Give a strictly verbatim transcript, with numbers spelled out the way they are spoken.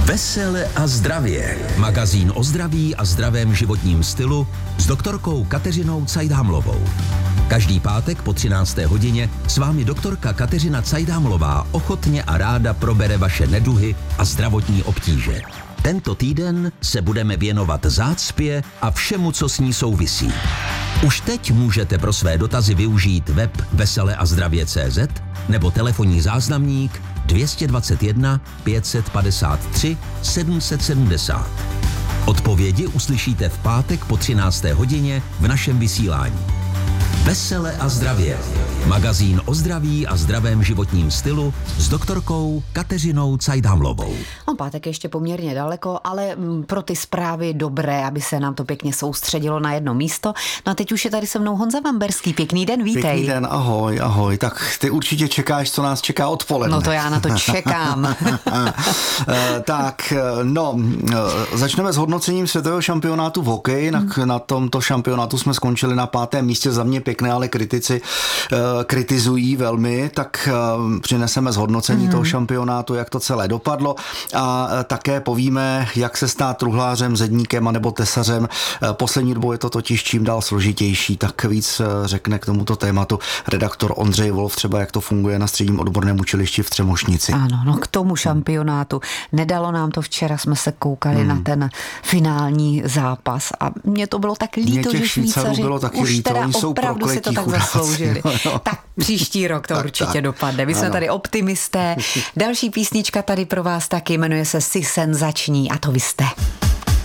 Vesele a zdravě. Magazín o zdraví a zdravém životním stylu s doktorkou Kateřinou Cajdhamlovou. Každý pátek po třinácté hodině s vámi doktorka Kateřina Cajdhamlová ochotně a ráda probere vaše neduhy a zdravotní obtíže. Tento týden se budeme věnovat zácpě a všemu, co s ní souvisí. Už teď můžete pro své dotazy využít web vesele a zdravě tečka cé zet nebo telefonní záznamník dvě stě dvacet jedna pět set padesát tři sedm set sedmdesát. Odpovědi uslyšíte v pátek po třinácté hodině v našem vysílání. Vesele a zdravě. Magazín o zdraví a zdravém životním stylu s doktorkou Kateřinou Cajdhamlovou. No, pátek ještě poměrně daleko, ale pro ty zprávy dobré, aby se nám to pěkně soustředilo na jedno místo. No a teď už je tady se mnou Honza Vamberský. Pěkný den, vítej. Pěkný den, ahoj, ahoj. Tak ty určitě čekáš, co nás čeká odpoledne. No to já na to čekám. Tak, no, začneme s hodnocením světového šampionátu v hokeji. Hmm. Na, na tomto šampionátu jsme skončili na pátém místě, za mě pěkné, ale kritici uh, kritizují velmi, tak uh, přineseme zhodnocení mm. toho šampionátu, jak to celé dopadlo a uh, také povíme, jak se stát truhlářem, zedníkem anebo tesařem. Uh, poslední dobou je to totiž čím dál složitější, tak víc uh, řekne k tomuto tématu redaktor Ondřej Wolf, třeba jak to funguje na středním odborném učilišti v Třemošnici. Ano, no k tomu šampionátu. Nedalo nám to včera, jsme se koukali mm. na ten finální zápas a mně to bylo tak líto, že Švýcaři bylo taky už líto. teda Oni jsou opravdu si to tak chudáci. zasloužili. No, no. Tak příští rok to tak, určitě tak. dopadne. My jsme ano. tady optimisté. Další písnička tady pro vás taky jmenuje se Si senzační a to vy jste.